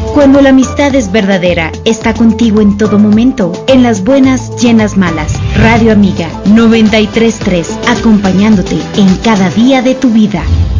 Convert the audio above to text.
Cuando la amistad es verdadera, está contigo en todo momento, en las buenas y en las malas. Radio Amiga 93.3, acompañándote en cada día de tu vida.